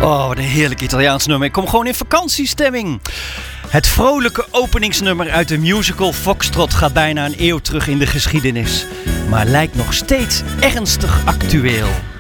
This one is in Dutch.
Oh, wat een heerlijk Italiaans nummer. Ik kom gewoon in vakantiestemming. Het vrolijke openingsnummer uit de musical Foxtrot gaat bijna een eeuw terug in de geschiedenis. Maar lijkt nog steeds ernstig actueel.